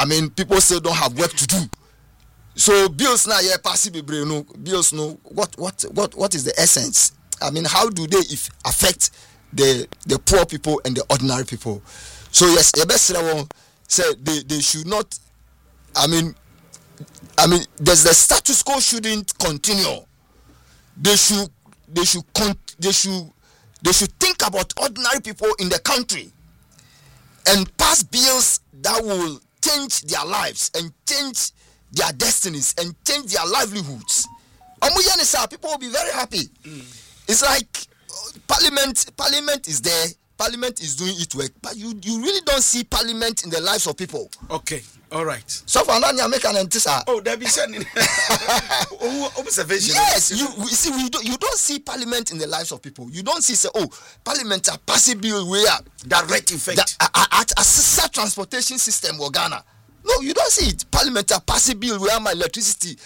I mean, people still don't have work to do. So bills now, yeah, passive bills. No, what is the essence? I mean, how do they affect the poor people and the ordinary people? So yes, the best one said they should not. I mean, there's the status quo shouldn't continue. They should think about ordinary people in the country and pass bills that will change their lives and change their destinies and change their livelihoods. People will be very happy. It's like parliament is there, parliament is doing its work, but you really don't see parliament in the lives of people. Okay, all right. So for now, you make an antisa. Oh, there be sending observation. Yes, you see, you don't see parliament in the lives of people. You don't see parliament are passing bill where direct effect at a transportation system or Ghana. No, you don't see it. Parliament are passing bill where my electricity.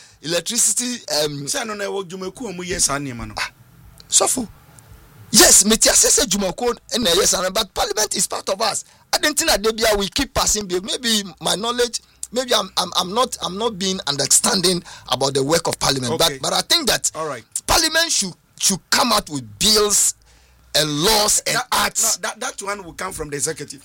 So yes, Metiasese Jumako and yes, but parliament is part of us. I don't think that we keep passing bill. Maybe my knowledge, maybe I'm not being understanding about the work of parliament. Okay. But I think that all right, parliament should come out with bills and laws and acts. That one will come from the executive.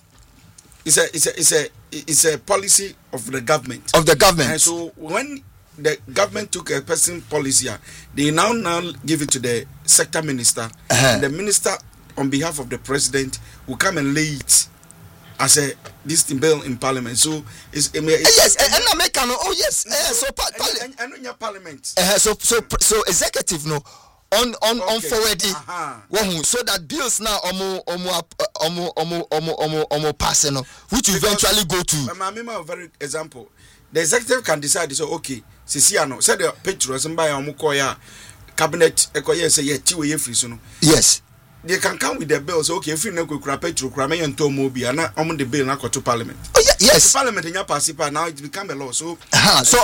It's a policy of the government. And so when the government took a person policy, they now give it to the sector minister. And the minister, on behalf of the president, will come and lay it as this bill in parliament. So it's yes, and American. Oh yes, so parliament. So executive no. On forwarding so that bills now passing, which eventually go to. My very example, the executive can decide. So okay, Sisiano said the pictures and buy cabinet. Yes. They can come with the bills. Okay, if you know petrol, and Tomobi, and on the bill, not to parliament. Oh yes. The parliament in your passive now it become a law. So so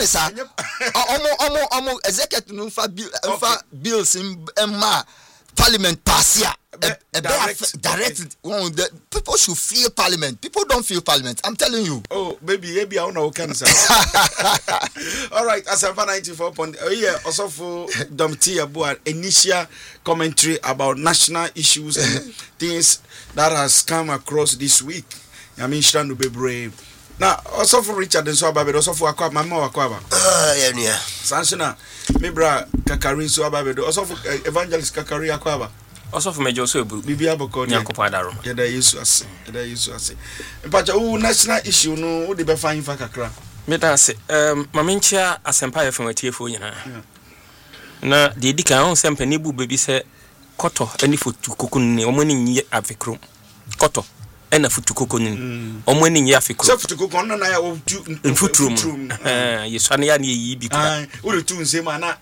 executive bills in parliament pass direct. People should feel parliament. People don't feel parliament. I'm telling you. Oh, baby, I don't know cancer. All right, as a 94. Yeah, also for Domti about initial commentary about national issues and things that has come across this week. I mean, trying to be brave. Now, also for Richard and so about also for Mama Aquaba. Yeah. Sansona, Mibra Kakari so about also for Evangelist Kakari Aquaba. Also for Major Sobu, Bibia Boko, Yakopadaro. Yeah, they used to say. But national issue, no, would be fine for Kakra. Metase, Mamincha, as empire from a TFO. Na the Dika on some penibu baby say, Koto, any foot to cocoon, or money ye aficrum. Koto, and a foot to cocoon, or money yaficrum. Self to cook on and I will do in foot room. Yes, Saniani ye because only two say, mana.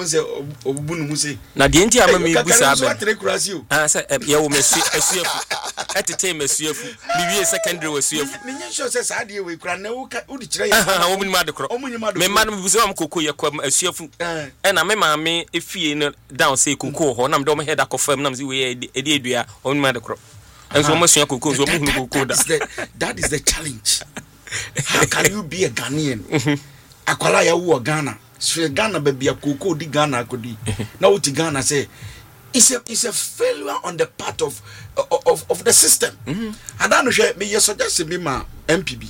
Na the India mammy Busabe. I said, you may see a CF at the time, a CF, maybe a secondary was CF. Minion says, I deal with Crano, woman mother, my madam was on Coco, a CF, and I may if you down say Coco, or I'm don't head a confirm numbers away a day on mother crop. And so much Coco, that is the challenge. How can you be a Ghanaian? Akwalaya who Ghana. So Ghana baby a Coco di Ghana could be. Now what Ghana say it's a failure on the part of the system. And I don't know me you suggest me ma MPB.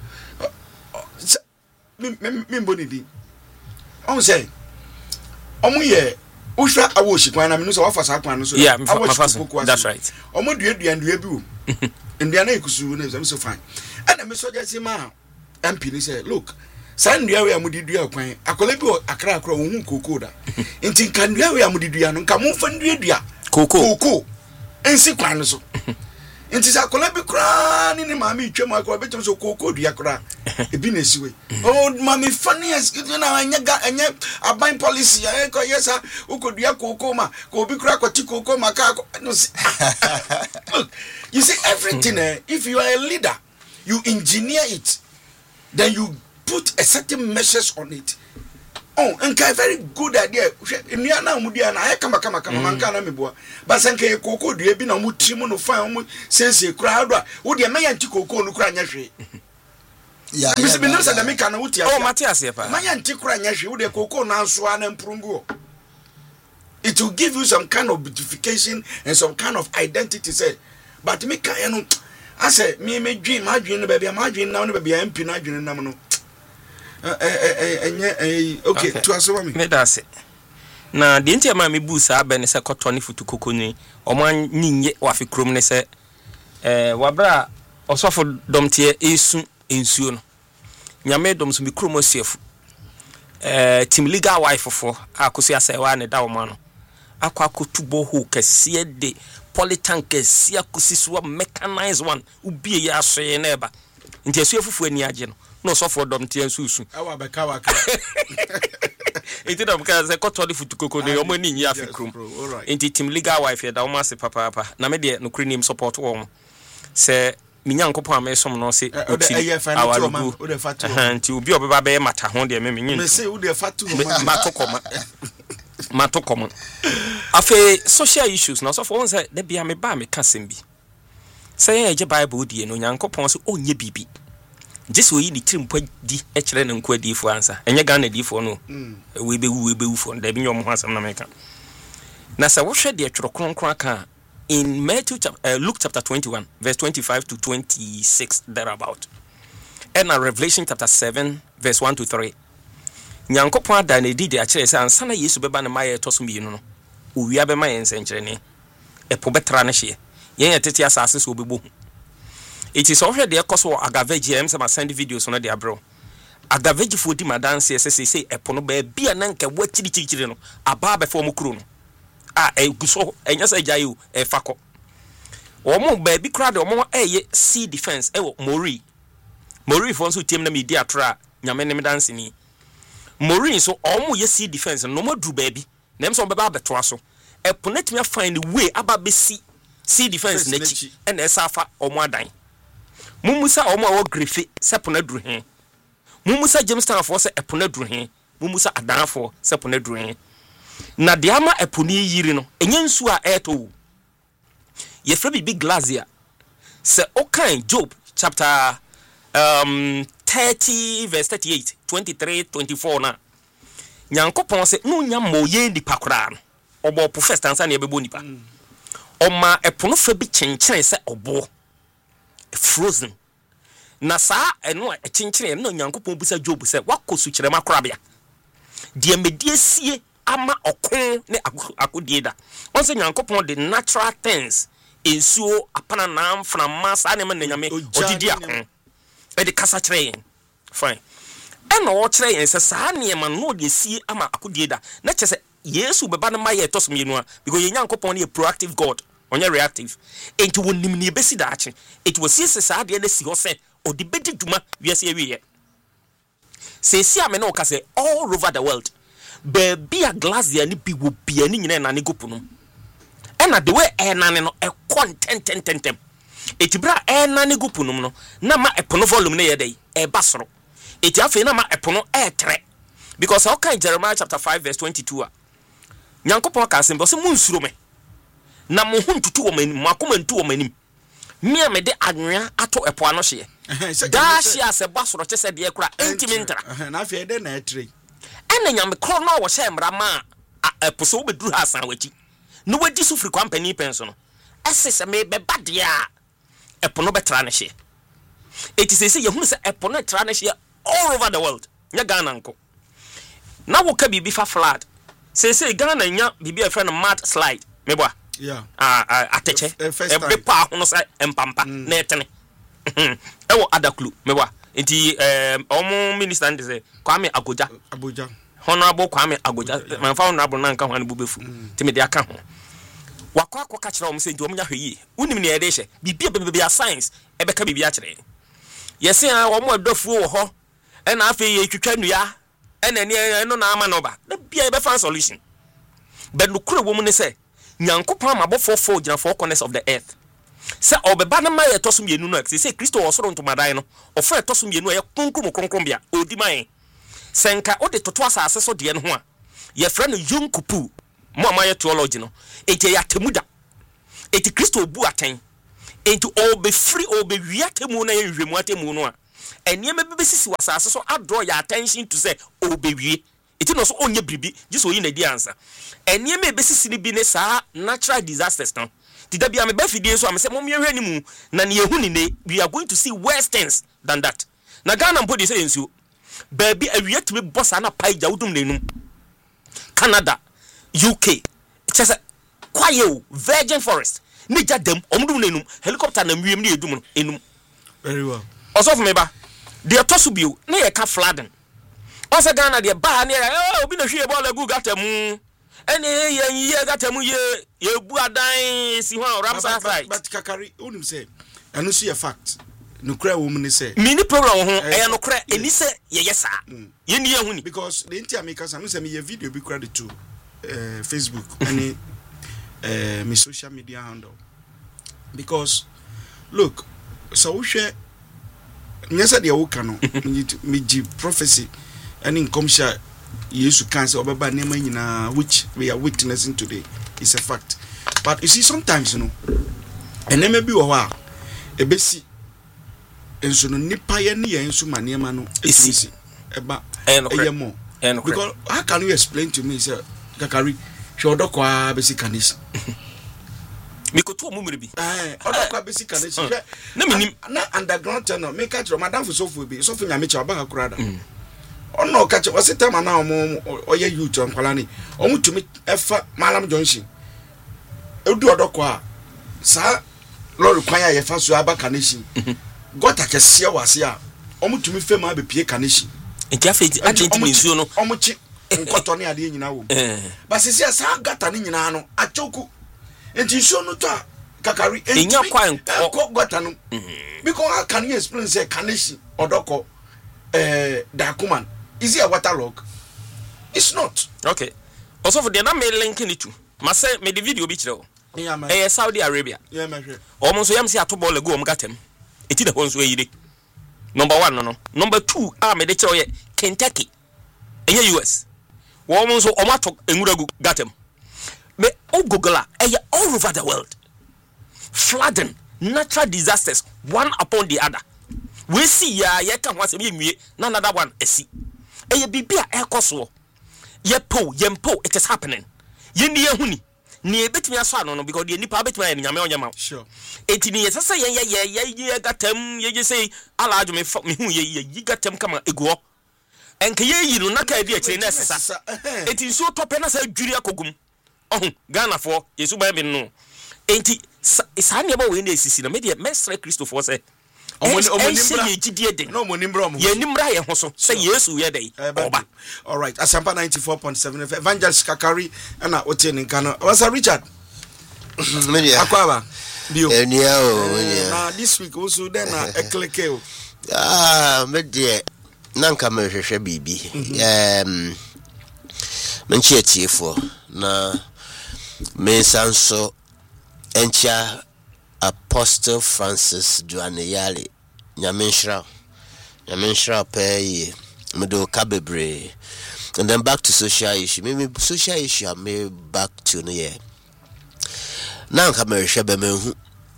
Me bonidi. On say omuye usha awoshi kwana me no so wafasa kwana so. Yeah, that's right. Omo duadua bi wo. Ndiana ikusu na so fine. And me suggest ma MP ni say look Sandia we amudidua kwan akola bi akra ohun koko da nti kandua we amudidua no nka momfa nduadua koko ensi kwan so nti sa akola bi kra ni maami twem akola betem so koko dua kra ebi na siwe oh maami funny as na anya aban policy ya ko yesa ukodua koko ma ko bi kra kwati koko ma ka no look you see everything if you are a leader you engineer it then you put a certain measures on it. Oh, and very good idea. Niana mudia na I kama manka na meboa. But sanke koko dua bi na mu trimo no fa mu sense crowd. Wo de me yanti koko no kra nya hwe. Yeah. Mr. Binosa the make an uti. Oh, Matthias, my antiquary, you the cocoa now swan and prungo. It will give you some kind of beautification and some kind of identity. Say, but me can I say, me dream, my dream, baby, my dream now, baby, I'm pinagin and namano. Okay, to us, me that's it. Na the entire mammy busa ben se cotton for to cocoon or man ninye wafi crumne se wabra or so for domtier is soon. Nyame dom so be crumo safe. Team legal wife for akusia se wa ne da wo ma no. Akwa kotubo ho kese de polytank sia kusiswa mechanized one ubie ya so ye na eba. Nti asu afufu ani age no. No so for domtier susu. Awa beka waka. It did because I got all the food to cocoa, the money in Yafikrum. Into Tim Liga wife, the Omasi Papa, Namedi, no cream support warm. Say, Minyan Copa may some no say, our to be a baby matter, Honda, Mimmy, say, would be a fat to Matocoma. Afe social issues, now so for one say, there be a me by me cousin be. Say, a Bible, dear, no young copons, oh, ye baby. Just we the trim put the HLN and quid for answer, and you're gonna do for no. We be for the Binyom has an American. Nasa what shed the Trocron cracker in Luke chapter 21, verse 25 to 26, thereabout. And Revelation chapter 7, verse 1 to 3. Nyankopa dan did the church and Sana Yesu Beban Maya Tosumi no. We have a my ensenchene. A pobetranashi. Yen tetia assassins will be boom. It is already a cost for Agaveji and send videos on their bro. Agaveji for the dance say a pono be an anchor what chili a bar before Mukruno. A guso and yes, a jayu a fako. Or more baby crowd or more a sea defense, Mori. Mori wants to team the media tra, Yaman dancing. Mori so almost yes sea defense and no more do baby. Names on Baba Betrasso. A ponet me find a way about the sea defense nechi and a safa or more dine. Mumusa omo wo grifi sepona dru hen. Mumusa Jamestown for se epona dru hen. Mumusa adan for sepona dru hen. Na de ama eponi yiri no enye nsu a eto. Ye fra big glacier. Se okan Job chapter 30 verse 38, 23, 24 na. Nyankopon se no nya moye ndi pakora no. Obo professor ansa na ebebo nipa. Oma epono fra bi chenchen se obo frozen na saa eno a chinchire no Nyankopon busa Job se wakosu kirema korabia de medie sie ama okon ne akodie da onse Nyankopon the natural things ensuo apana na mfra masa na nyame odidi akon e de kasa kire fine eno wo kire yen se saa ne ma no de sie ama akodie da na chese Yesu beba na maye tosom yenu a because Nyankopon ne a proactive God onye reactive enti wonim ne besi daache it was yes saa de na si ho se odi bedi duma wiase awie se si ame na okase all over the world be a glacier ni bi wo bia ni nyina na ne gopuno ena the way enane no e content etibra enane gopuno no na ma epono volume na ye dey e basoro eti afi na ma epono e tre because okay Jeremiah chapter 5 verse 22 a Nyankopon ka sembo se munsuro me na mo huntutu wo manim makoma ntu wo manim me amede anwea ato epo ano hye da hye ase basoro chese de ekura entimentra na afi ede na etre ena nyame kro na wo hye mra ma eposo wo beduru hasan wachi no wadi so free company penso no esese me be bade a epo no betra na hye etise ye hunu se epo no tra na hye all over the world nya Ghana nko na wo ka bibi fa flood se Ghana nya bibi a friend mad slide meboa yeah ateche e pa hono sa empampa na etene ewo adaklu meboa enti omo minister ndeze Kwame Agoja honorable Kwame Agoja manfa honorable na nka ho an bubefu timi de aka ho wakwa ka kire omo se ndi omo nya hweyi unim ne ede hye bibia science ebeka bibia kire yesi a omo adofu wo ho na afi ye twitwa nua ene no na ama no ba da bia be fan solution but no kure wo mu ne se Nyankopon amabofo fo gina four corners of the earth se obeba na maye tosum yenu no se Kristo osoro ntomadan no ofo tosum yenu ye konkrom bia odi man senka ode toto asase so de no ho a ye fra no yonkupu mo amaye theology no ete ya temuda ete Kristo obu aten ete obe free obe wiatemu na ye hwemu atemu no a and ye maybe besisi wasase so draw your attention to say obewie it no so onye bribi just so you na di answer and ye maybe besisi ni bi ne saa natural disasters no dida bia me ba fidie so am say mom ye hwani mu na ne ehu ni ne we are going to see worse things than that na Ghana mpo dey say ensuo baby awie to be boss na paija wudum nenum Canada UK just quiet virgin forest ni jadem omdum nenum helicopter na mwiem ni edum enum very well also for me ba de tosu bio na ye ka flooding also Ghana de ba na obi na hwie ball gu gatamu ene ye gatamu ye bu adan si ho Ramsar right but kakari onim say anu so ye fact no kra wo mun say mini problem ho e no kra eni say ye yesa ye ni ye hu ni because the Inter some say me ye video be credit to Facebook and my social media handle because look so we share nyesa de wo kan no me gi prophecy and in come share yesu kan say obeba nema nyina which we are witnessing today is a fact but you see sometimes you know enema bi wo ho a ebesi enso no nipa ye ne ye enso ma nema no etisi eba eyemo because how can you explain to me say kakari shodo kwa besi kanisi mikoto omumure bi odokwa besi kanisi na minim na underground channel make catch madam for so bi so for nyame cha ba kurada ono catch was it time na oye youth ankwala ni omutumi efa malam junction edu odokwa sa lori kwan ya yefa so aba kanisi gota kese wase a omutumi fema be pie kanisi ntia fe agent mensuo no omuchi nkoto ne ade nyina wo ba sisi asa gata ne nyina no achoku enti so no to kakari enya kwan ko gata no because how can you explain say kanisi odoko dakuman is it a waterlog? It's not. Okay also for the na me link it to ma say me the video bi kire o Saudi Arabia omo so yam say atobo le go om gatem eti da hon so yire number 1 no number 2 me de kire o ye Kentucky enye US woman so omato enuragu gatem me o Google all over the world flooding natural disasters one upon the other we see ya ye kan ho se me na another one esi bibia ekoso ye mpo it is happening ye ni ehuni ni ebetimi aso ano no because the nipa betimi ya nyame onyama sure etini ye sese ye gatem ye say ala adwo me hu ye gatem kama eguo enke ye yi no naka edi akire na sesa enti so tope na sa dwiri akogum Ghana for yesu ba bi no enti sa ne ba we na esisi na me de mestre Christopher say omonimbra no omonimbra ye nimra ye ho so say yesu ye dey oba all right Asampa 94.7 Evangelist Kakari na oteni nkano wasa Richard media akwaba bio enia na this week also then na ekleke media nanka me hwehwe bibi menchi etiefo na mensanso encha Apostle Francis Duaneyali Nyamenshra pay medo kabebre and then back to social issue maybe social issue I may back to no year now come shebe mehu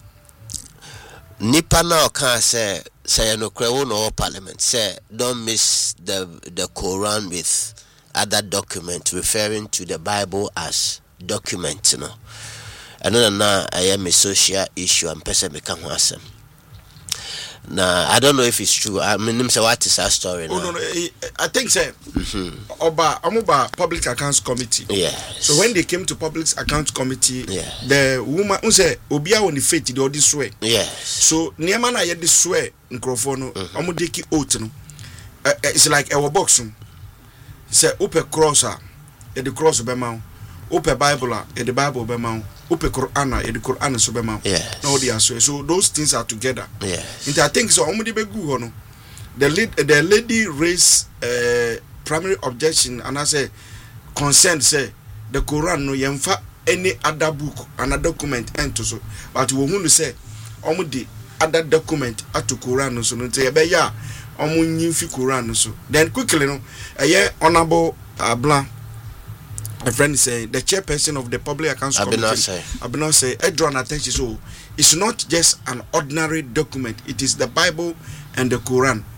nipa na kan say no krewo no parliament say don't mix the Quran with other document referring to the Bible as document, you know. I know that I am a social issue and person become awesome. Now I don't know if it's true. I mean, say what is our story now? Oh no, I think say Oba Public Accounts Committee. Yeah. So when they came to Public Accounts Committee, yes, the woman who say Obia on the faith did all this way. Yes. So Niamana na yet this way in Crofono, Omudeki oath no. It's like our box. Say upe crosser, the cross bema, upe Bible, the Bible bema. Upe Qur'ana e the Qur'an so bema no they are so those things are together. Yeah, and I think so omudi begu hono the lady raised primary objection and I say consent say the Quran no yemfa any other book and a document ento so but we want to say omudi other document at Quran so no say be ya omunyi fi Quran so then quickly no honorable Blanc. A friend say the chairperson of the Public Accounts Committee, Abinah say, I draw an attention. So it's not just an ordinary document; it is the Bible and the Quran.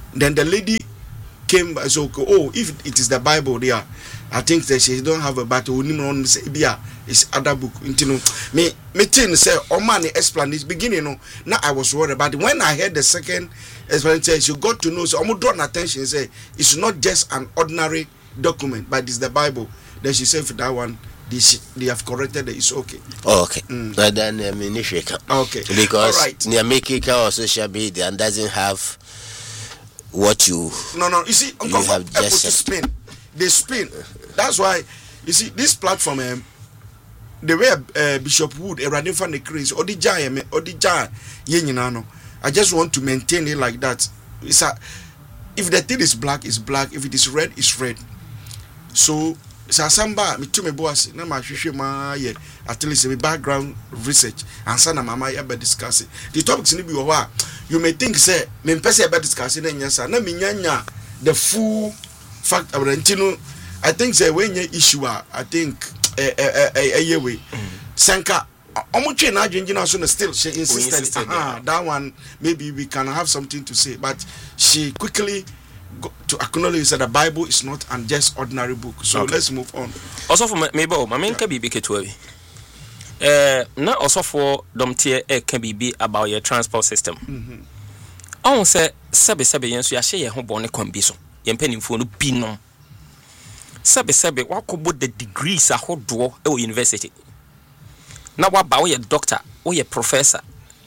Then the lady came by, so oh, if it is the Bible there, I think that she don't have a battle. It's other book. Me think say man explanation beginning. No, now I was worried about it. When I heard the second explanation, she got to know. So I'm drawn attention. Say it's not just an ordinary document, but it's the Bible. Then she said for that one, they have corrected it. It's okay. Oh, okay. But then okay. Because all right. Near making or social media and doesn't have what you. No. You see, you have just spin. They spin. That's why you see this platform. The way Bishop Wood running from the craze or the giant or the giant. I just want to maintain it like that. It's if the thing is black, it's black. If it is red, it's red. So samba me to me boss na ma hwehwe ma ye at least me background research and sana mama ya be discuss the topics ni bi wo ha you may think say me pese be discuss na nyasa na me nyanya the full fact about ntino. I think say when your issue I think way sanka omuche na adwenjina so still she insisted that one maybe we can have something to say, but she quickly to acknowledge that the Bible is not an just ordinary book. So okay. Let's move on. Also for maybe my main can be ketuwe. Na also for domtie can be about your transport system. On say sebe yenso ya hye ye ho bone kwambi so. Ye mpanimfo no binom. Sebe wakobo the degrees ahodo e university. Na waba wo ye doctor, wo ye professor.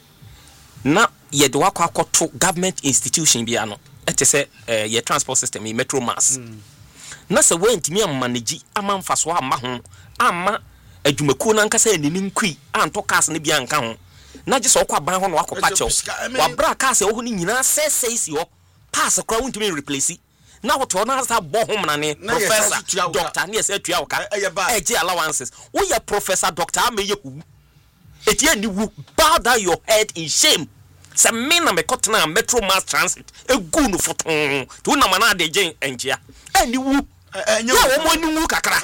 Na ye de wakọ akoto government institution bi ano. It is a transport system in Metro Mass. Na se wentimi manage amamfa so ama ho ama adwumaku na nkasa ni nkui anto cars ne bia nka ho na je so okwa ban ho no akọpa chew wa bra cars e ho ni nyina sesi ho pass kra wentimi replace na woto na asa bo ho mnane professor doctor ne ese atua woka eje allowances wo ya professor doctor ameye hu etie ni wu bow down your head in shame. Se me na me kotena Metro Mass Transit egu no foton to na mana de gen enjia ani wu ya wo mo ni wu kakra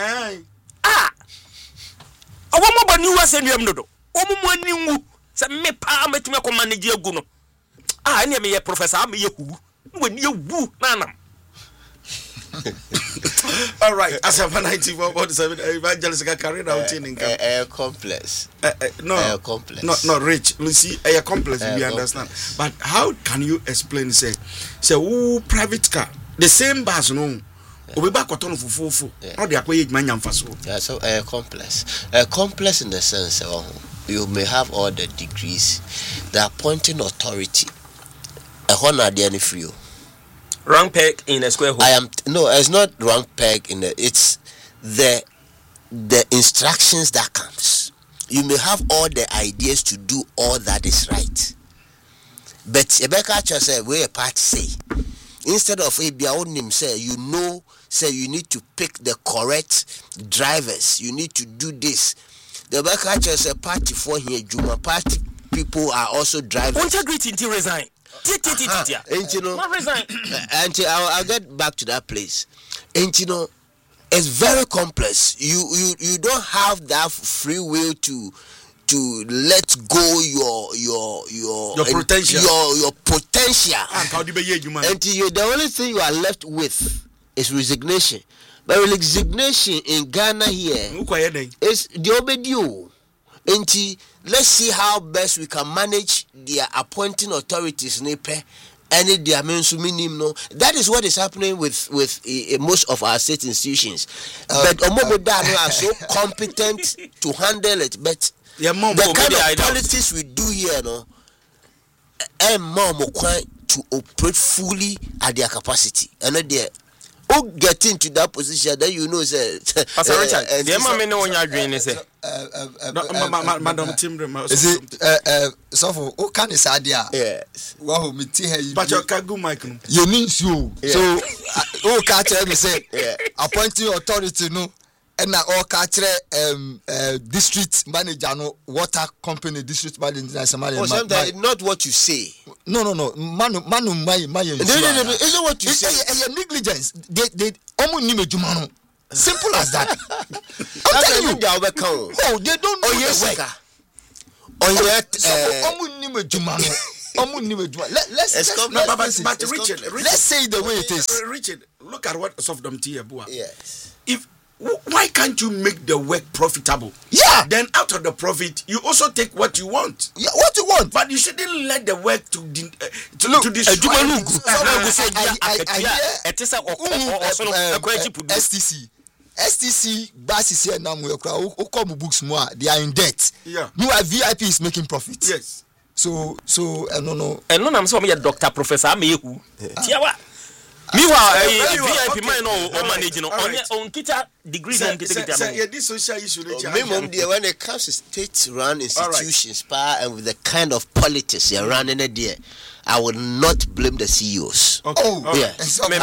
awo mo ba ni wu asenuam dodo wo mo ni wu se me pa metime ko manage egu no ani me ye professor me ye hu wo ni wu na nam. All right, as of 94.7 evangelist carried out in complex. Not rich. Lucy, a complex. We understand. But how can you explain? Say, private car, the same bus, no. We back on for not the acquired man. Yeah, so complex. Complex in the sense you may have all the degrees, the appointing authority. A honor the for you. Wrong peg in a square hole. It's not wrong peg in it's the instructions that comes. You may have all the ideas to do all that is right. But Rebecca just said where a part say instead of him say you need to pick the correct drivers, you need to do this. The Rebecca just said party for here Juma party people are also drivers. Integrity to resign. And you know, and I'll get back to that place. And you know, it's very complex. You don't have that free will to let go your potential. Your potential. And the only thing you are left with is resignation. But resignation in Ghana here is the obedience. And let's see how best we can manage their appointing authorities and their minimum. No, that is what is happening with most of our state institutions. But Omobodano are so competent to handle it. But the kind of politics we do here, no, and more to operate fully at their capacity. And there. Who get into that position, then you know, say, Pastor Richard, the man know when you're doing this. Madam Timbre, is it so for who can this idea? Yes. Wow, me tea here. But you can't go, Michael. You means you. So, who catch me say, appointing authority, no, and now all catch district manager, no, water company, district manager, sometimes not what you say. No. Manu, my. Isn't what you say. A negligence. They almost need simple as that. I'm telling you. Oh, they don't know the work. Oh, yet. Let's say the way it is. Richard, look at what Sofdom T. Yes. Why can't you make the work profitable? Yeah. Then out of the profit, you also take what you want. Yeah, what you want. But you shouldn't let the work to destroy. STC basis here now we come books more. They are in debt. Yeah. You are VIP is making profit. Yes. So no. And no, I'm so me doctor professor me who. Tiawa. Meanwhile, VIP mine or managing on kita degrees on kita. Yeah, this social issue. When it comes to state-run institutions, and with the kind of politics you're running it there, I will not blame the CEOs. Okay. Oh, yeah. Maybe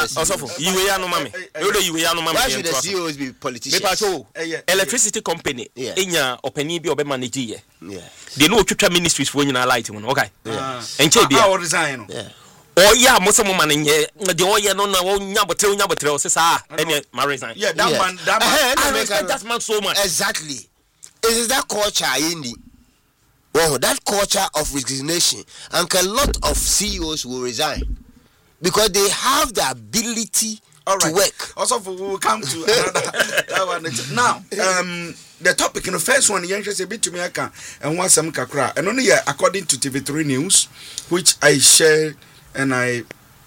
Why should the CEOs be politicians? Electricity company, Inya openi bi manage ye. Yeah. They know what ministries for you light one. Okay. And I will resign. Yeah. Oh yeah, most of man in here. The oh yeah no nyabotre say any my resign. Yeah, that man. I respect that man so much. Exactly. It is that culture in the that culture of resignation, and a lot of CEOs will resign because they have the ability to work. Also, we will come to another one. Now, the topic in the first one, a bit to me, and one some kakra, and only according to TV3 News, which I shared, and I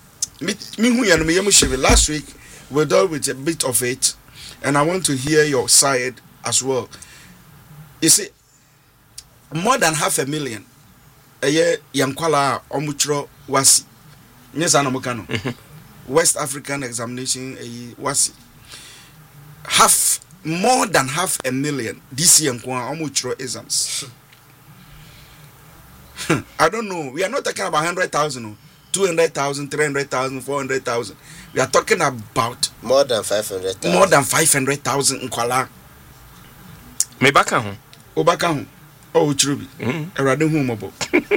last week we dealt with a bit of it, and I want to hear your side as well. You see, more than 500,000 yankwala omuchro wasi nyesa na mukano West African examination wasi more than 500,000 this year kwa omuchro exams. I don't know, we are not talking about 100,000, 200,000, 300,000, 400,000. We are talking about more than 500,000. More than 500,000 nkwala. Me baka ho. Obaka ho. Oh, Truby. Erade humabo.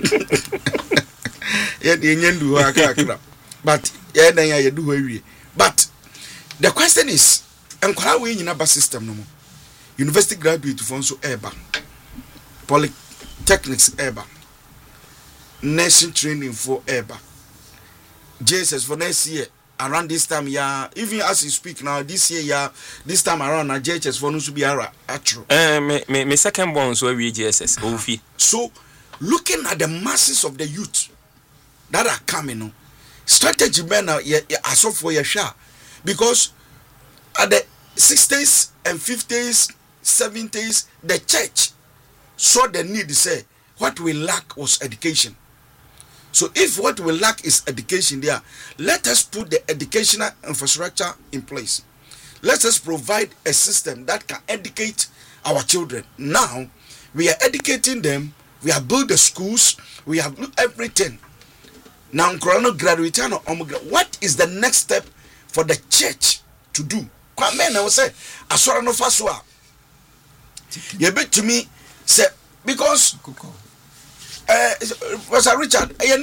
But but the question is, enkwala we nyina ba system no mo. University graduate for so eba. Polytechnics eba. Nursing training for eba. JSS for next year. Around this time, even as you speak now, this year, this time around, JHS for us to be true. Me second born so we JSS. So, looking at the masses of the youth that are coming, strategy men are as of for your share, because at the 60s and 50s, 70s, the church saw the need to say what we lack was education. So if what we lack is education there, let us put the educational infrastructure in place. Let us provide a system that can educate our children. Now, we are educating them, we have built the schools, we have everything. Now, what is the next step for the church to do? I will say, Asora no Faswa. You bet to me, say, because Pastor Richard, I'm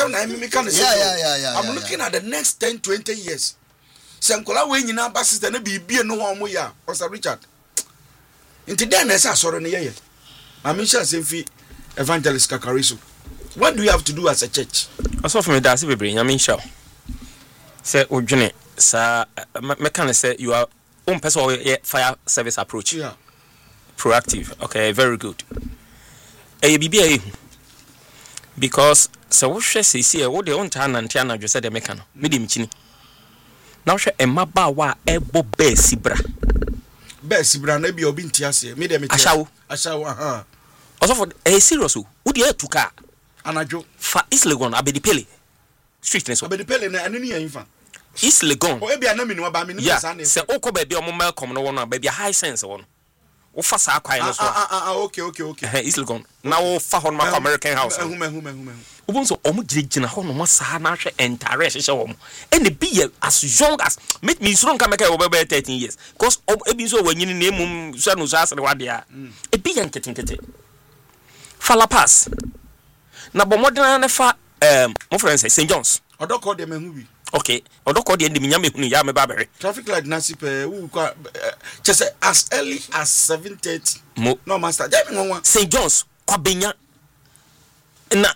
looking at the next 10, 20 years. Sankola we nyina ba sister na bibie no ho mo ya, Pastor Richard. Inti den na say asoro ne ye. Mami sha semfi Evangelist Kakariso. What do you have to do as a church? Also for me that's bebre nyame sha. Say odwene sa me can say you are own person fire service approach. Yeah. Proactive. Okay, very good. Bibia because so what she say what the on tan and tiana just said the mechano medium chini now she emaba wa ebo besibra na bi obi ntiase me dem ashawo aha also for serious wo de atuka anajo fa islegon abedipele street ne so abedipele na anani yan fa islegon o ebi anami no ba me no sa ne se okọ ba o mo welcome no wono ba high sense wono wo fa sa kwai no so okay islegon na wo fa hon ma American house ubun so omo girigina ho no mo sa na hwe entire hye wo mo and be as young as make me so nka make wo be 13 years because ebi so wanyini na emum so no so asere wade a e be yanketenkete fala pass na bomodena na fa mo friend say St John's odoko de mehu bi okay odoko de ndimi nyame hunu ya me ba bere traffic light na sipe wu kwa chese as early as 7:30 no master jami nwa St John's kwa benya na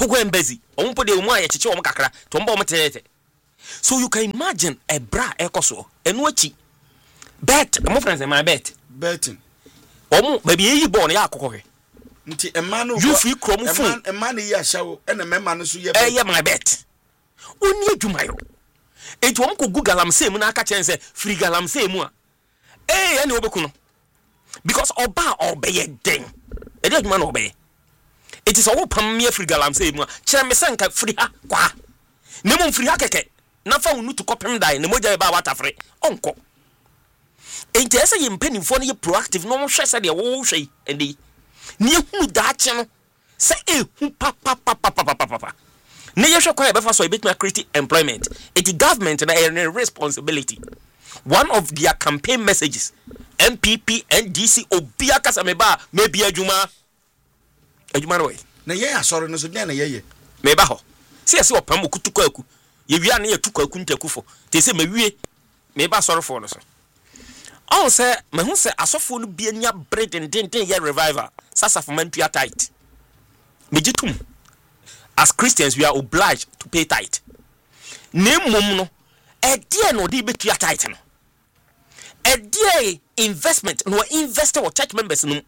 Togo embassy ompo de omu aye chiche omu kakra to mba omu tete. So you can imagine a bra ekoso enu achi bet my friends my betting omu baby yi born ya akokwe nti emma no you free krom phone emma ne ya shawo ena memma no so ye my bet oni adwumayo enti omu ko google am say mu na aka chen say free galam say mu a ene obeku no because oba obeye den e dey adwuma no obeye it is all pam me free galam say mu a kire me senka free ha kwa ne mo free ha keke na fa unu to kopem dai ne moja ba wata free onko enti ese ye mpanimfo no ye proactive no hwe se de wo hwe ende ne hu da che no se hu pa ne ye hwe kwa e be fa so e betuma create employment it government na a responsibility. One of their campaign messages MPP NDC obia kasa me ba maybe adwuma no we na ye asore no so dia na ye me ba ho se ye se opam okutuko aku ye wia na ye tuko aku ntakufo te se me wie me ba asore fo no so on say me hu say asofo no bia nya bread and den ye revival sasa for man tua tight me jitum as Christians we are obliged to pay tithe ne mum no e die no de betua tithe no e die investment no investor or church members no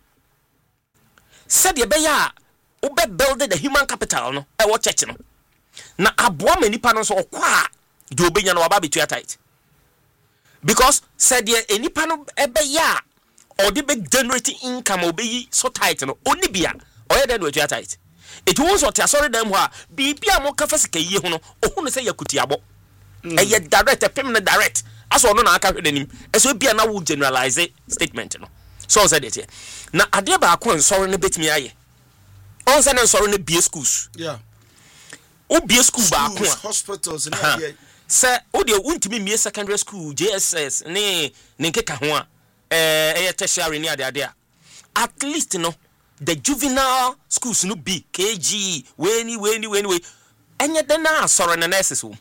said ye be ya obe build the human capital no e wo church no na aboa manipa no so okwa de obenya no waba betua tithe because said ye enipa no e be ya or the big generating income obeyi so tithe no oni bia oye den betua tithe it won't so sorry them who bibia mo ka fasika yie ho no ohunu say yakutiabo e direct permanent direct aso no na aka hwe danim eso bia na wo generalize statement no so said it na ade ba akon sorry no betimi aye on say na sorry no bie schools o bie school ba akon hospitals na ye say o de untimi mie secondary school JSS ne nkeka ho a tertiary ni ade a at least no the juvenile schools no be KG weni enye de na sorry na nurses wo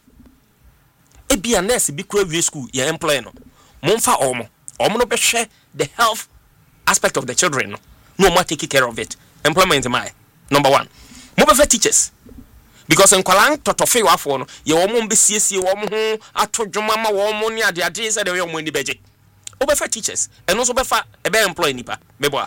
e bia nurse bi kura wie school ya employ no momfa omo no be hwe the health aspect of the children no more take care of it employment my number 1 mo be teachers because en kwalan totofe wafo no ye wo mo be siesie wo mo ho atodwoma ma wo mo ni ade se de wo mo ni beje o be teachers and also be fa e be employ nipa mebo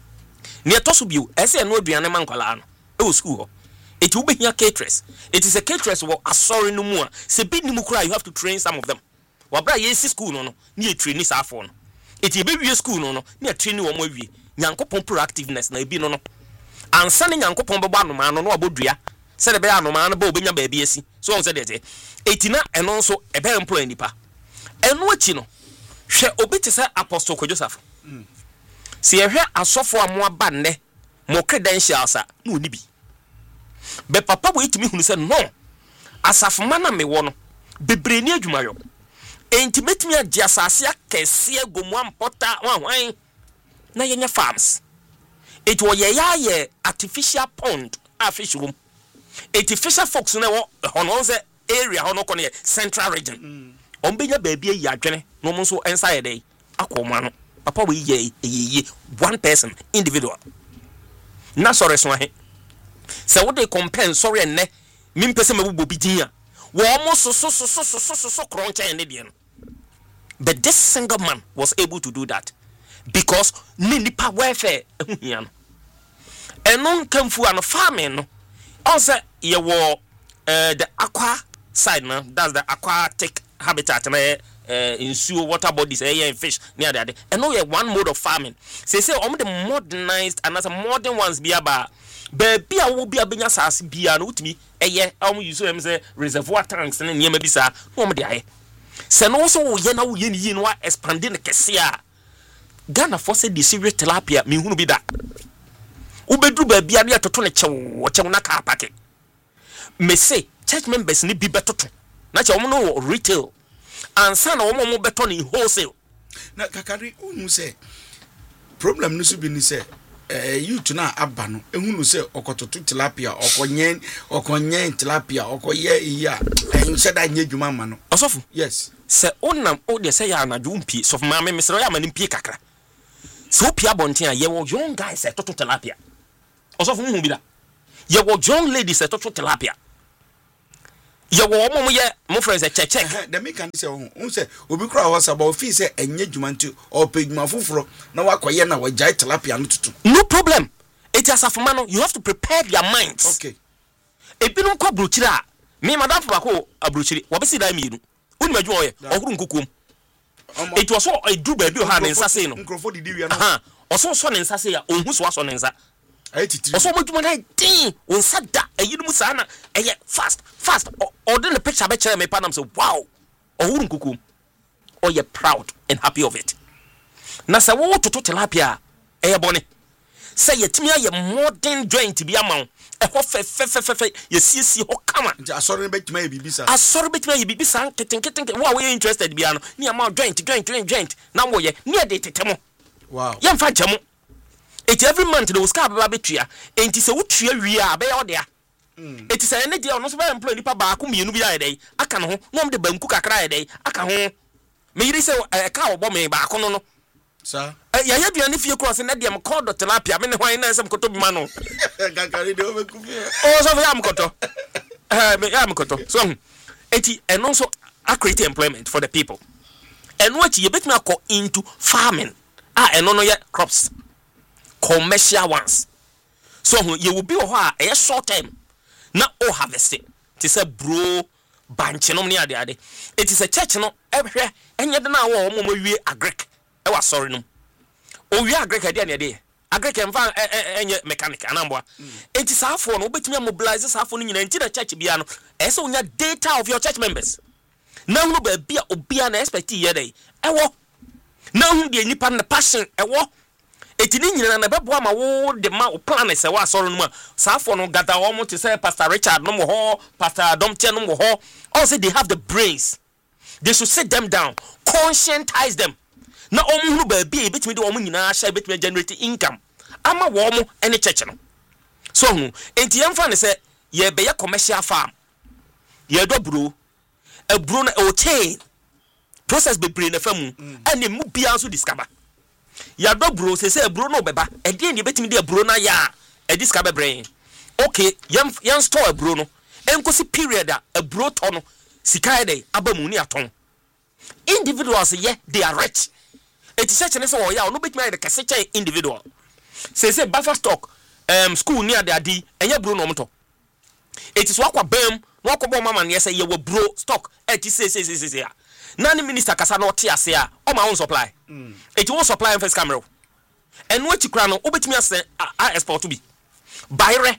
ne toso bio ese no aduane man kwala no e wo school ho it will be here caterers it is a caterers wo asori no mu a se bi ni mu kura you have to train some of them wa bra ye school no ne train ni safo no it be wie school no ne train wo mo wie nyankopon proactiveness na ebi no ansa ne nyankopon be ba no ma no abodua se de be anoma no ba obenya ba bi asi so on se de etina eno nso e be employ nipa eno achi no hwe obeti se apostle ko Joseph se ye hwe asofo amo aba ne mo credentials a no ni bi be papa bo itimi hunu se no asafoma na me wo no bebre ni adwumayo enti metimi agi asase akese agomu ampota wanwan na yenya farms it wo ye artificial pond a fish room artificial fox na wo hono se area hono ko ne central region ombenya baabi ayi adwene no mo so ensa ye dey akoma no papa we ye one person individual na sorry so he se wo dey compare sorry enne mi mpese mabubo bidin a wo mo so kroncha ene de no but this single man was able to do that because nipa welfare ehia no enon kamfu an farming no also ye wo the aqua side no that's the aquatic habitat na in sewer water bodies and fish near there and no one mode of farming say the modernized and as a modern ones be about baby I will be a benya sas bia no utimi use them say reservoir tanks and near maybe sa no me dey say no so ye na wo ye no expanding kese a Ghana for say the serious tilapia me hunu bi da ubedru baby a na toto ne chew na car park me say church members ni bi betoto na che no retail and son of mo beto ni wholesale na kakari unu say problem no so bi ni say youth na aba no ehunu say okototo tilapia okonyen tilapia okoye iya ense da nye dwuma ma no osofu yes say onam o de say ya na dwumpi so ma me mesro ya ma nimpi kakra so pia bonten a ye wo young guys say toto tilapia osofu hu bi da You were young ladies at Toto Tilapia. You were one year, my friends at check. The make can say, who say, we cry was about fees and yet you want to or pay my fufro. Now, I quite now, Jai Tilapia. No problem. It is a famano. You have to prepare your minds. Okay. If you don't call Bruchira, me, Madame Fabako, a Bruchiri, what is it I mean? Unmajoy or Kunkum. It was all I do baby hand in Sassino. Or so son in Sassia, or who's was on in that. Or so much when I ding, when Sada, a Yumusana, and yet fast, or then the picture better my panam say, wow, or Unkukum. Or you're proud and happy of it. Nasa wo to tilapia, eh, bonnie. Say it me a modern joint to be among a fe you see ho kama sorry bet me bibisa kitten what we interested biano near my joint now we near de tetemo wow yam fa jamo it every month the ska ba betua enti se wotua wi a be o dia it is any dia no so be employ nipa ba ko mienu bi ayedai aka no ho no de banku kakra ayedai aka ho me yiri se ka obo me ba ko no sir ya duane fie cross na dem call dot tilapia me ne hwan na nsem koto bi ma no gankari de o kufi oh so ya mkoto me ya mkoto so eti and also create employment for the people and what you bet me go into farming and no crops commercial ones so you will be a short time na o harvest it say bro banche no near ade it is a church no ehwe enye de na wo mo wie agric e wa sorry no o wie agric ade na ade agric enfa enye mechanic anamboa it is afo no obetumi mobilize afo no nyina nti na church bia no e say onya data of your church members na hu ba bia obia na expect ye dey e wo na hu de nipa na passion e wo etini nyina na bebo ama wo de ma o plan se wa sorry no ma afo no gada wo mo to say Pastor Richard no mo ho Pastor Domte no mo ho all say they have the brains they should sit them down conscientize them na omu ba bia betimi de wo nyina sha betimi generate income ama wo mo ene church no so hu enti yemfa ne se ye be ye commercial farm ye do bro e bro na o chain process be brain na famu ene mu bia so discover ya do bro say bro no beba e de ne betimi de bro na ya e discover brain okay yem store bro no enkosi period a bro to no sika dey abamu ni aton individuals ye they are rich it is such an so ya no betimi de kase chain individual say buffer stock school near the adi enye bro no mto it is wakwa bam no akwa mama ne say ye wo bro stock it is say nani minister kasa no tie ase a o ma won supply it won supply first camera and what you kra no obetimi ase export to be bayre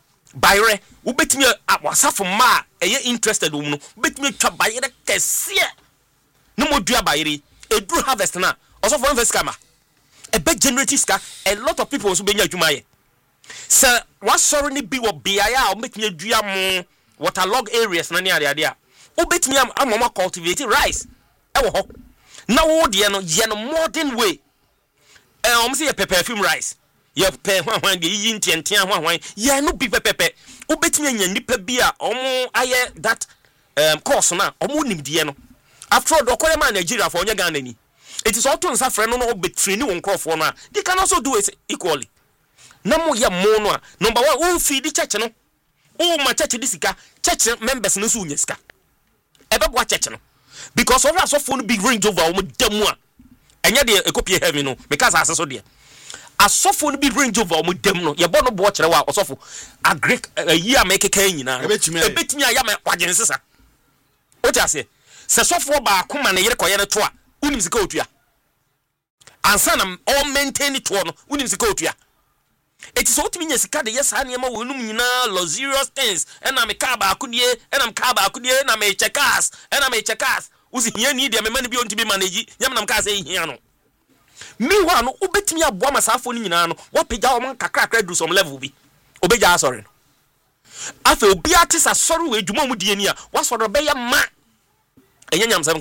obetimi wasafo ma eye interested wo no obetimi twa bayre kese no mo dua bayre edru harvest na also for first camera a big generative ska a lot of people so be nya adwuma ye sir what sorry ni bi wo bia ya o betimi adua mo waterlog areas na ne ade a obetimi amoma cultivate rice e wo ho na wo de no ye no modern way say perfume rice ye pe hwan de yi ntiantian hwan ye no bi pepepe obetimi anya nipa bi a omo aye that course na omo nimdie no after all dokore ma Nigeria for onye Ghana ni it is all to nsa frɛ no no obetrini won crofo no a they can also do it equally na mo ye mo no a number 1 won feed the church no o ma church disika church members no so unya sika ebebo church no because over so phone big range over o demu a enye de ekopie heaven no because aseso de asofo no big range over o demu no ye bo no bo kire wa osofo agric yi a mekeka nyina ebetimi aya ma kwaje nsesa o ti ase se sofo ba akoma na yere koye ne to a unim sika otua ansa na all maintain it no unim sika otua it is ultimate nya sika de yes ha ne ma wonum nyina luxurious things na me ka ba akudie na me ka ba akudie na me checkers usi hia ni de me ma ne bi onti bi manage nyam na me ka say hia no mi wa no obetimi aboa masafo ni nyina no wopega wo man kakra do some level bi obeja sorry no afa obi atisa sorry we dwuma mu die ni a wasoro be ya ma enyam sam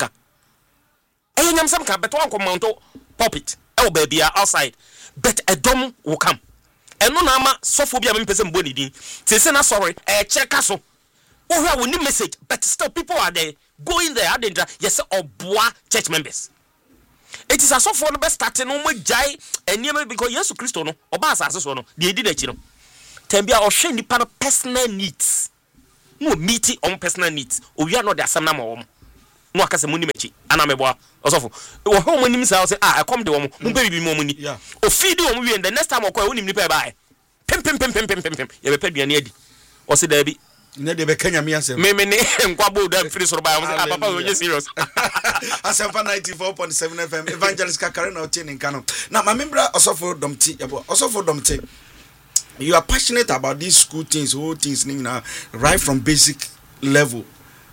ka beto anko mounto pulpit e oba bia outside but a dom will come eno na ama sofo bia me pese mboni din say na sorry check aso ohwa woni message but still people are there going there danger yes oboa church members it is a sofo no be starting no mo jai eniem because Jesus Christ no oba asase so no de edi na chi no time bia ohwe nipa no personal needs no meet on personal needs o wi no de asam na ma no akase mu ni mechi ana meboa osofo wo ho mo nim say I come de wo mo be bi mo ni o feed wo mo wi the next time o kwa wo nim nipa e ba pem ye be paduane adi o se da bi ne de be kanya mi asem me ne nkwabo da free so ba mo say papa we serious asem for 94.7 FM evangelist Kakarina Otini Nkano na ma membra osofo domti you are passionate about these school things whole things right from basic level.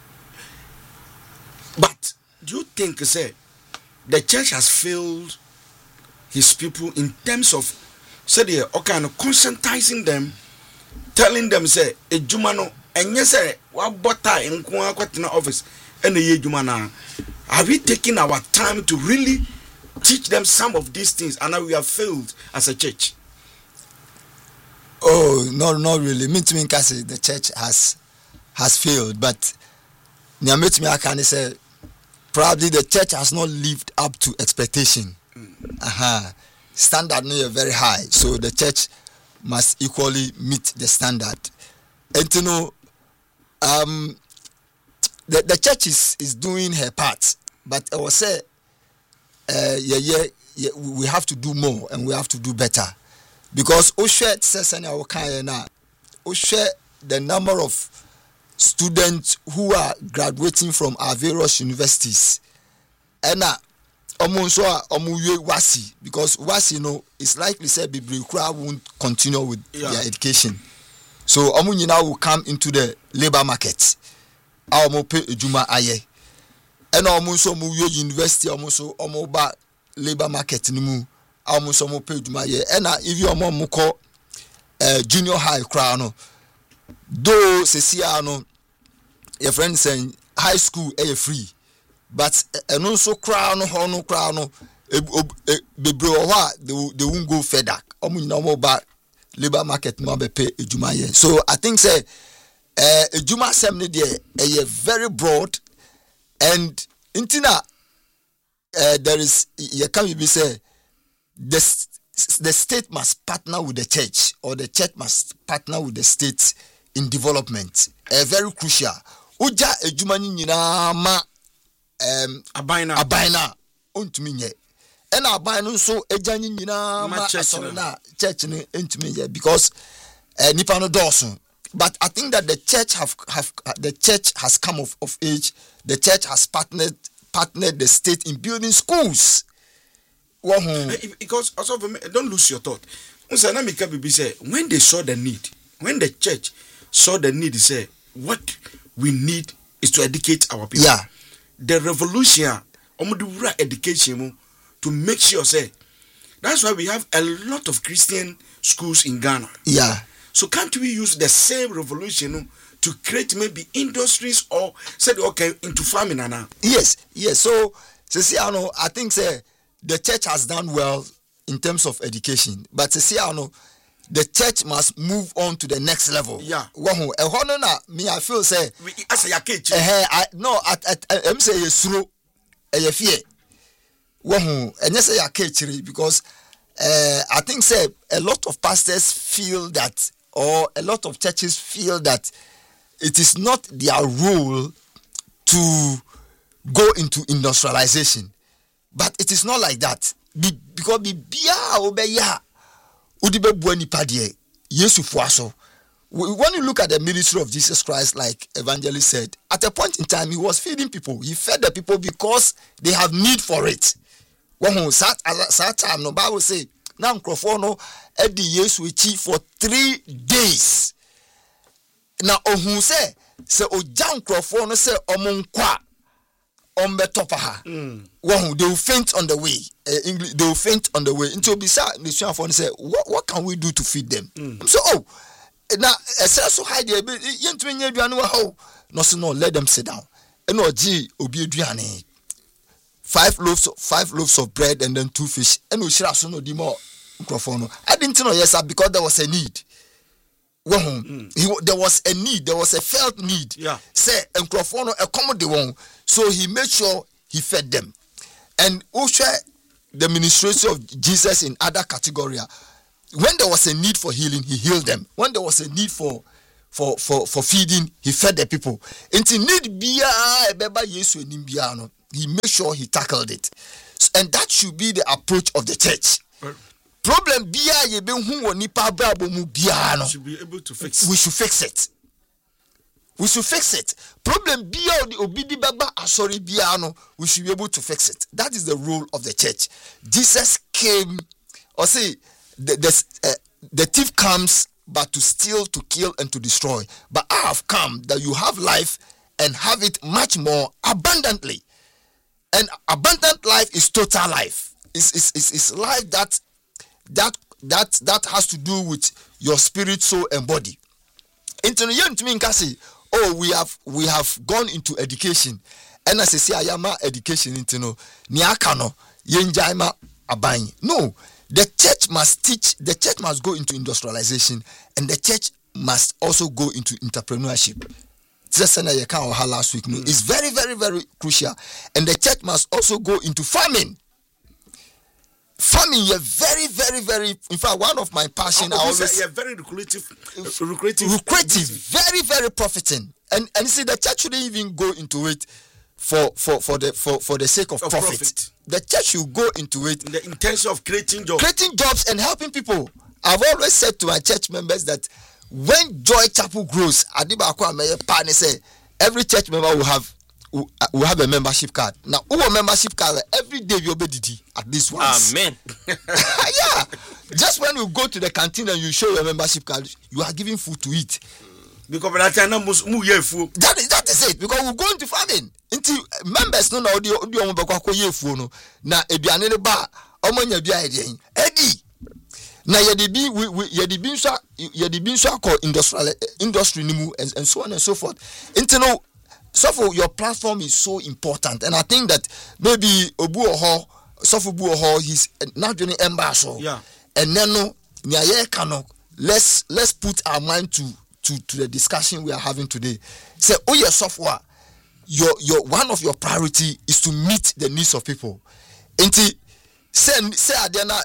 But do you think, say, the church has failed his people in terms of, say, they are kind of conscientizing them, telling them, say, a jumano, and yes, sir, what butter in Kwatina office, and the jumana. Are we taking our time to really teach them some of these things, and now we have failed as a church? Oh, no, not really. Me to me, the church has failed, but I can say probably the church has not lived up to expectation. Standard is very high, so the church must equally meet the standard. And you know, the church is doing her part, but I will say, we have to do more and we have to do better, because Oshe says the number of students who are graduating from our various universities, and almost wasi, because wasi it's likely said Biblia won't continue with their education, so will come into the labor market. Our pay juma aye, and almost university almost ba labor market nimu almost pay juma aye, and if you call junior high crown, though Ceciano. Your friend saying high school free, but and also crown they won't go further. Labor market pay a. So I think say a juma assembly there a very broad, and intina there is can be say the state must partner with the church, or the church must partner with the state in development. Very crucial. Uja ejumani nyina ma abaina ontumi nye ena abaina nso ejanyi nyina ma asona church ne ontumi nye, because nipa no dosun. But I think that the church the church has come of age. The church has partnered the state in building schools. Because also don't lose your thought. When they saw the need, when the church saw the need, they say what we need is to educate our people. Yeah. The revolution, education to make sure say that's why we have a lot of Christian schools in Ghana. Yeah. So can't we use the same revolution to create maybe industries or say okay into farming now? Yes. So I think say the church has done well in terms of education, but the church must move on to the next level. Yeah. Me I feel say I'm say yesuro fear. Because I think say a lot of pastors feel that, or a lot of churches feel that it is not their role to go into industrialization. But it is not like that. Because when you look at the ministry of Jesus Christ, like Evangelist said, at a point in time he was feeding people. He fed the people because they have need for it. When time no Bible say now Microphone Eddie Yesu for 3 days. Now who say Ojan Microphone say omunkwa ombetopaha. They will faint on the way. English, they will faint on the way. Until beside the phone say, what can we do to feed them? So now so high there. No, let them sit down. And no, gee, obi 5 loaves of bread and then 2 fish. And we should have no more microphone. I didn't know yes, because there was a need. There was a need. There was a felt need. Yeah. Say microphone accommodate one. So he made sure he fed them. And also the ministry of Jesus in other category. when there was a need for healing, he healed them. When there was a need for feeding, he fed the people. Until need bia ebeba Yesu enim bia no, he made sure he tackled it. And that should be the approach of the church. Problem bia ye be hu woni pa brabo mu bia no. Should be able to fix. We should fix it. We should fix it. Problem bia obidi baba asori bia no, we should be able to fix it. That is the role of the church. Jesus came, or say the thief comes but to steal, to kill, and to destroy. But I have come that you have life and have it much more abundantly. And abundant life is total life. It's life that has to do with your spirit, soul, and body. Oh, we have gone into education. And as I say, I am education into no niakano yenjaima abany. No. The church must teach, the church must go into industrialization, and the church must also go into entrepreneurship. Last week, it's very, very, very crucial. And the church must also go into farming. Farming, you're very, very, very, in fact, one of my passion, you're very lucrative, very, very profiting. And you see, the church shouldn't even go into it for the sake of profit. The church should go into it in the intention of creating jobs and helping people. I've always said to my church members that when Joy Chapel grows, every church member will have a membership card. Now, who a membership card every day you'll be at least once. Amen. Yeah. Just when you go to the canteen and you show your membership card, you are giving food to eat. Because that is it. Because we go into farming. Into members no audio no na eduane ne ba omanya bia edi na yedibi nso akọ industry nimu and so on and so forth. So for your platform is so important, and I think that maybe Obu Oho, Sofu Bu Oho, he's not doing embassy. Yeah. And then no let's put our mind to the discussion we are having today. Say, oh yeah, software. Your one of your priority is to meet the needs of people. Enti say adena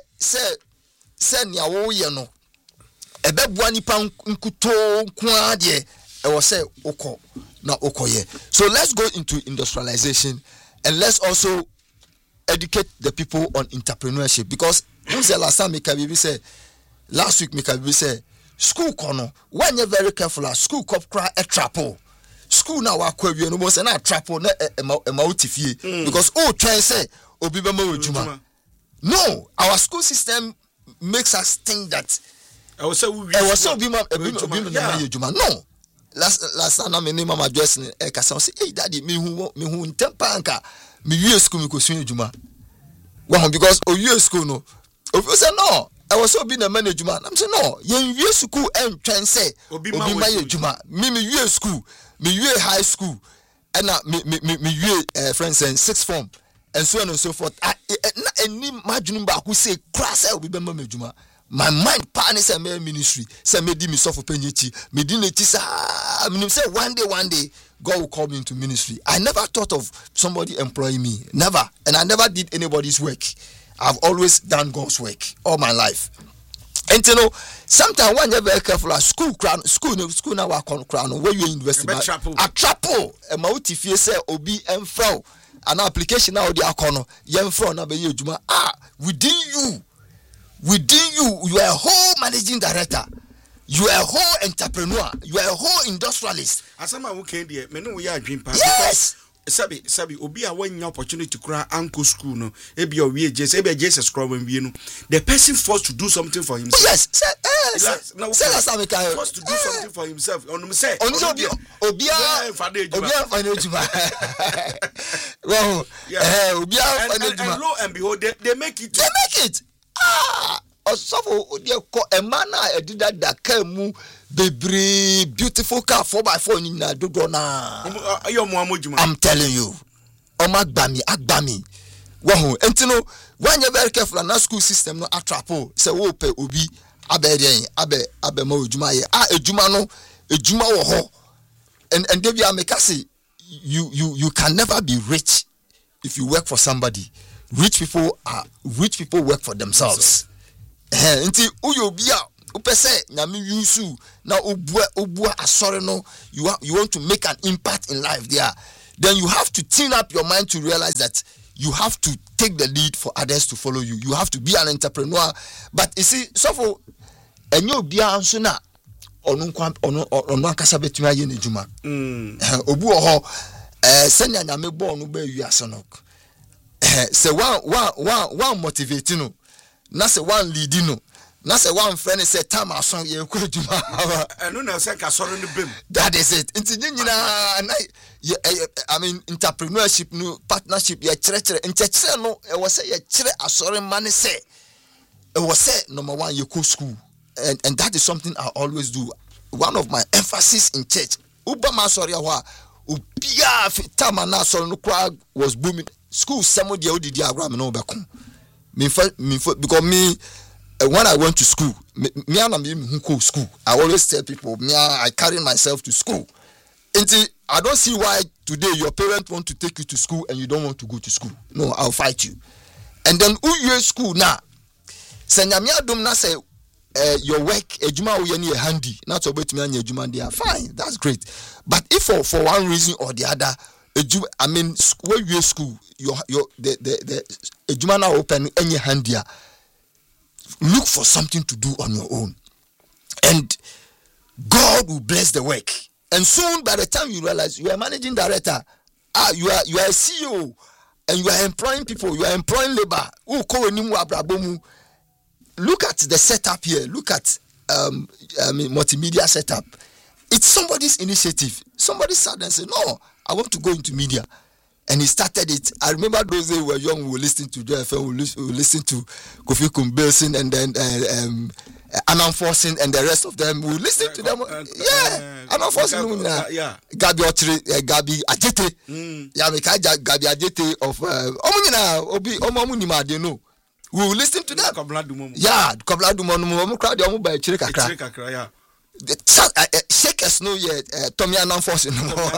say nyawo ye no ebebua nipa nkuto kwa de e wo say okọ na okoye. So let's go into industrialization, and let's also educate the people on entrepreneurship, because last time Mikabibi say last week Mikabibi say school kono when you're very careful school cop cry a trapo. School now akwawie no mo say na trapo na emautifie because try say obi be ma ojuma. No, our school system makes us think that I was so obi ma ojuma. No, last time me name mama address e kasa say hey daddy me hu ntempa anka me wie school me ko sun ojuma. Well, because owie school no obi say no I was so being a manager. I'm saying no. You school and try and say Obi my juma. Me you school, me you high school, and me friends and sixth form, and so on and so forth. Any imagine who say crass will be my juma. My mind pan is a ministry. Say me di me so for penyechi. Me di ne tisa. I mean say one day God will call me into ministry. I never thought of somebody employing me. Never, and I never did anybody's work. I've always done God's work all my life. And sometimes when you're very careful at school now I can crown where you university a trapo a mauti fie say obi emfro an application now the akono yemfro na be yejuma within you you are a whole managing director, you are a whole entrepreneur, you are a whole industrialist. Asama who came there me no we are dream pass. Yes. Sabi obi a when your opportunity to cry uncle school no ebi o we Jesus scroll when we no the person forced to do something for himself. Yes, forced to do something for himself. On say obi well and lo and behold they make it. Osofo odieko emana edida daka mu bebre beautiful car 4x4 ni na dodo na I'm telling you agbami wo entino when you very careful na school system no atrapo say wo pe obi abeden abe ma ojuma ye ejuma no ejuma wo ho and David Amekasi you can never be rich if you work for somebody. Rich people work for themselves. Nti uyo bia upese nyame yusu na obua asore no, you want to make an impact in life there. Then you have to tune up your mind to realize that you have to take the lead for others to follow you. You have to be an entrepreneur. But you see, so for enyo bia anso na onu akasa betumi aye ne djuma. Obu ho senya nyame bo no ba wiase no. Se one motivate no. Na se one lead no. Na say one friend say time ason ye ko djuma. Eno na say ka soro no bem. That is it. Nti nyina I mean entrepreneurship no partnership ye chere nchechere no e wo say ye chere asore man say e wo say number 1 ye ko school and that is something I always do. One of my emphasis in church uba ma sorry wa obia time na asore no kwa was booming school some dey odidi agram no be ko me because me when I went to school, me and who go school. I always tell people, I carry myself to school. And I don't see why today your parents want to take you to school and you don't want to go to school. No, I'll fight you. And then who you school now? Say your work, ejuma uyeni handy. Not about me and ejuma they are fine. That's great. But if for one reason or the other, I mean, where you school, the ejuma now open any handy. Look for something to do on your own, and God will bless the work. And soon, by the time you realize you are managing director, you are a CEO, and you are employing people, you are employing labor. Look at the setup here. Look at multimedia setup. It's somebody's initiative. Somebody sat and said, "No, I want to go into media." And he started it. I remember those days we were young, we were listening to Joy FM, we listen to Kofi Kumbilson and then Anan Forsin and the rest of them. We listen to them. Anan Forsin, Gabi Ochiri, Gabi Ajete. Yeah, Gabi Ajete of Omuna, they know. We will listen to them. Yeah, Kobla Dumono, crowd, the by Chirika. Yeah. Shakers no yet Tommy Anan Forsin.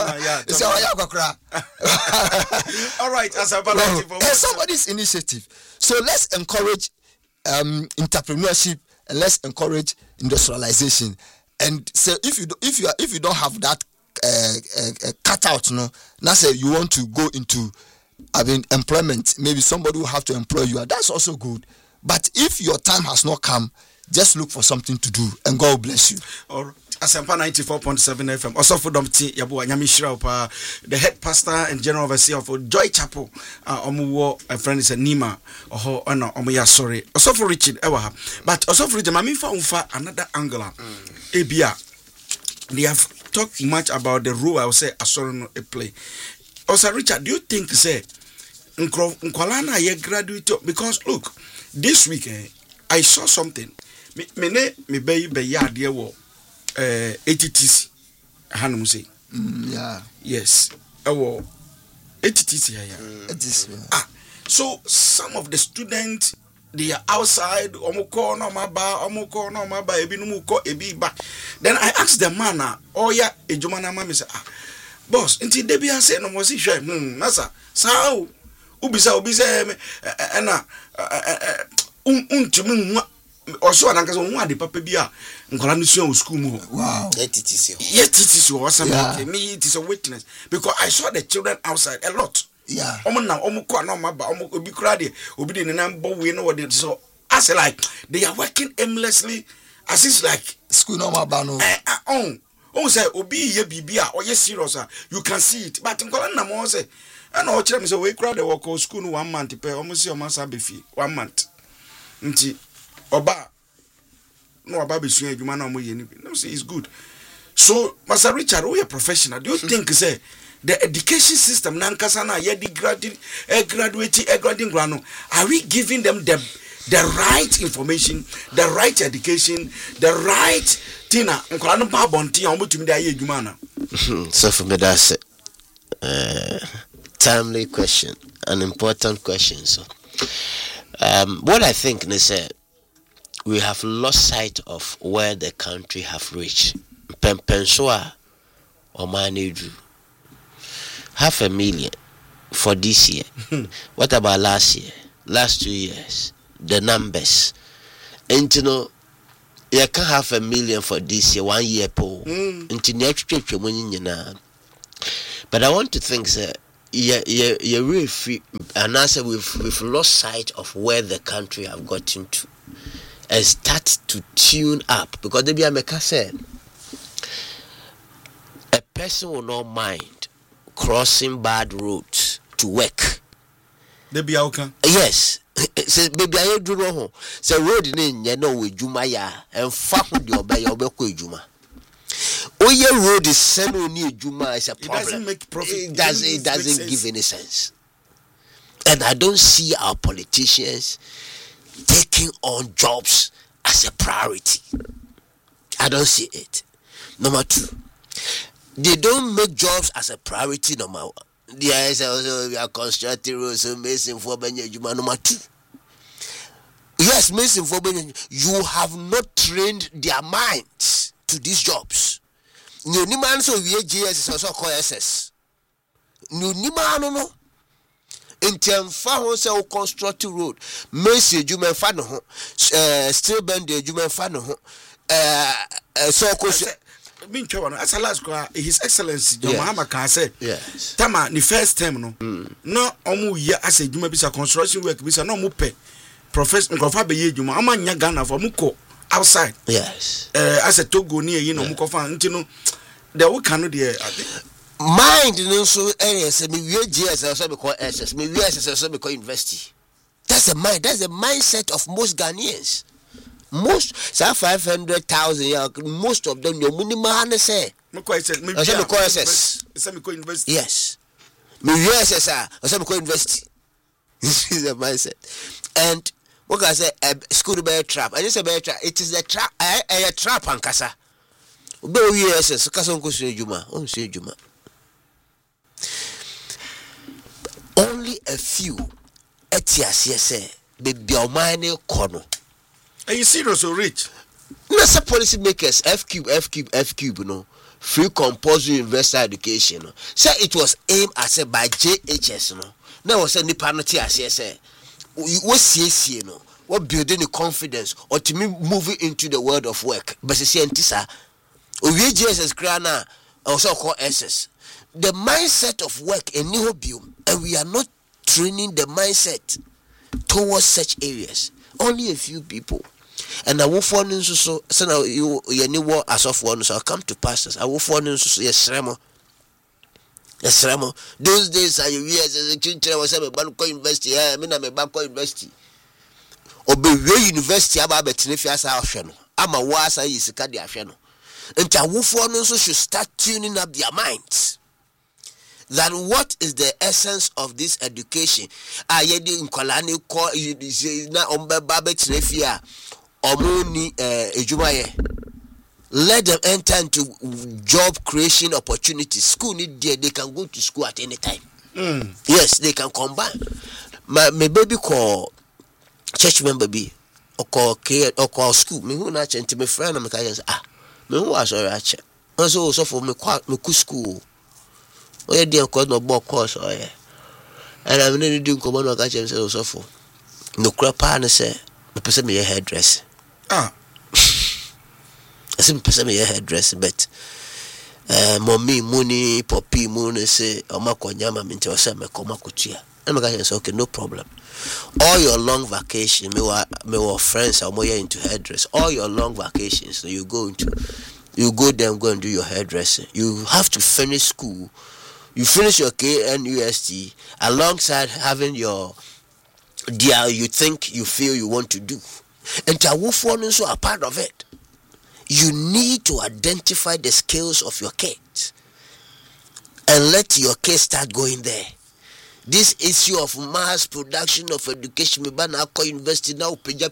All right, as somebody's initiative. So let's encourage entrepreneurship and let's encourage industrialization. And so if you don't have that cut out, no, now say you want to go into employment, maybe somebody will have to employ you. That's also good. But if your time has not come, just look for something to do, and God bless you. All right. Asempa 94.7 FM. Also for Domti Yabu Anyamishira Opa, the head pastor and general overseer of Joy Chapel. Omuwo, a friend is a Nima. Oho, no, Omuya sorry. Also for Richard Ewaha. But also for Richard, Mamifa Unfa, another angle. Ebia. They have talked much about the role I would say Asorno a play. Also, Richard, do you think say Nkwalana ye graduate? Because look, this week I saw something. Me be ya dear wo. ATTC Hanum say. Yeah. Yes. ATTC yeah. So some of the students they are outside omoko no maba ebi no muko ebi ba. Then I asked the man oh yeah ejuma na mama say boss nti de bia say no mo si hwe nasa sao ubisa na untumi also anankaso hu ade papa bia nkola no sua school mu. Wow. TTC was something me it is a witness because I saw the children outside a lot. Yeah. Omo ko na maba omo obi kura de obi de nan bo we no what so as like they are working aimlessly as it's like school no maba no. Say obi ye bibia or yes serious you can see it but nkola na mo say and o kire me say we kura de work school no 1 month pe omo see o masa be fi 1 month. Nti Oba no about be sure adwuma na mo ye ni no say it's good. So Master Richard, we are professional. Do you think say the education system na nkasa na ye graduating grano are we giving them the right information, the right education, the right thing nkola no ba bonti o mutumi da ye adwuma na? So for me that's timely question, an important question. So what I think they said we have lost sight of where the country have reached. Pensua or Manedu 500,000 for this year. What about last year? Last 2 years? The numbers. and you know you can have $1 million for this year 1 year poll into next money. But I want to think, sir, you're really free, and answer we've lost sight of where the country have gotten to and start to tune up, because they be a make say a person will not mind crossing bad roads to work. They be okay. Yes. Say baby I do no. Say road ni nya no we dwuma ya emfa ho de obey obekọ edwuma. Oye road is semi ni edwuma is a problem. It doesn't make profit. It doesn't give any sense. And I don't see our politicians taking on jobs as a priority. I don't see it. Number 2, they don't make jobs as a priority. Number 1. Yes, also we are constructing roads, so Mason for Benjamin. Number 2. Yes, Mason for Benjamin. You have not trained their minds to these jobs. No, Niman so VGS is also called SS. No, Niman no. In term fa say construct road, Mason Juman fan ho, still bend the Juman fan ho. So as a last His Excellency John Mahama can say, yes. Tama, the first term no omu ya as a Juma bisa construction work bisa no mupe professor nkofa be ye Juma amanya Ghana for muko outside. Yes. As a Togo near you know mukofa ntino the we cannot there. Mind no so areas me we GS also because SS me we SS also because university. That's the mind. That's the mindset of most Ghanaians. Most 500,000 most of them your minimum say university. Yes, me USSR or go university. This is the mindset. And what I say school bear trap, and it's a bear trap. It is a trap, a trap and kasa. Be USS kasa on say juma, on say juma. Only a few etias yes be biomane kono. Are you serious or rich? Nasa policy makers F cube no free compulsory universal education no. Say it was aimed at by JHS no. Now was any penalty as say what CAC no. What building the confidence or to me moving into the world of work. But say antisa OVJS grana also called SS. The mindset of work in Nihobium, and we are not training the mindset towards such areas. Only a few people. And I will phone in so now you new as of one, so I'll come to pastors. I will phone in so yes, Remo. Yes, Remo. Those days are years as a teacher was a Banco University. I mean, I'm a Banco University. Obe University about Betinifias Ashano. I'm a wasa is a Cadiashano. And I will phone in so should start tuning up their minds. That what is the essence of this education? Ayedi Nkolani call you na ombe babet nefia omuni ejumaye. Let them enter into job creation opportunities. School need there, they can go to school at any time. Yes, they can combine. My baby call church member be or call care or call school. Me who not to my friend and me me who was alright. Also for me school. Oye dia ko no bo course oye. And I'm not doing command work at himself so for. No crapa na say me pese me hairdress. I say me pese me hairdress but mommy money poppy moon say o makonya ma me nti o say me ko makotua. And me say okay no problem. All your long vacation me were friends are more into hairdress. All your long vacations so you go there and go and do your hairdressing. You have to finish school. You finish your KNUST alongside having your deal you think you feel you want to do. And Tawufon also a part of it. You need to identify the skills of your kids and let your kids start going there. This issue of mass production of education, university now,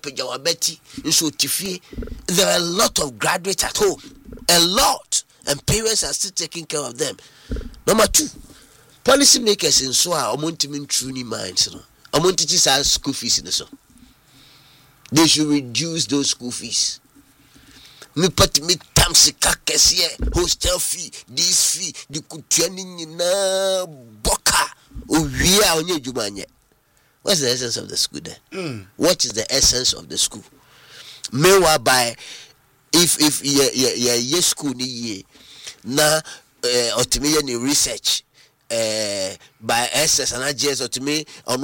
there are a lot of graduates at home. A lot. And parents are still taking care of them. Number 2, policy makers in so are amontimin truly minds. Amontitis are school fees in the so. They should reduce those school fees. Me put me tamsi kakesiye hostel fee, this fee, the kutuani na boka. We are on your jumanye. What's the essence of the school then? What is the essence of the school? meanwhile by if ye school ni ye na otimi ye ni research by SS and JS otimi